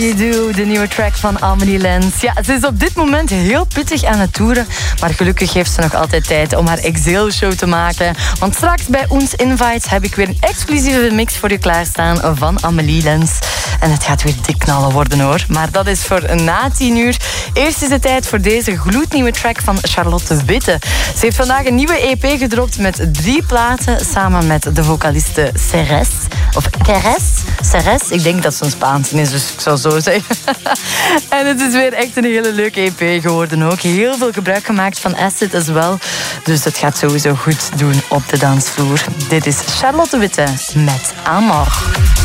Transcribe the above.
You Do, de nieuwe track van Amelie Lens. Ja, ze is op dit moment heel pittig aan het toeren, maar gelukkig heeft ze nog altijd tijd om haar Exile-show te maken. Want straks bij Ons Invite heb ik weer een exclusieve mix voor je klaarstaan van Amelie Lens. En het gaat weer dik knallen worden hoor. Maar dat is voor na 10 uur. Eerst is het tijd voor deze gloednieuwe track van Charlotte Witte. Ze heeft vandaag een nieuwe EP gedropt met 3 platen samen met de vocaliste Ceres. Of Ceres. Ik denk dat ze een Spaanse is, dus ik zou zo zeggen. En het is weer echt een hele leuke EP geworden ook. Heel veel gebruik gemaakt van acid as well. Dus het gaat sowieso goed doen op de dansvloer. Dit is Charlotte Witte met Amor.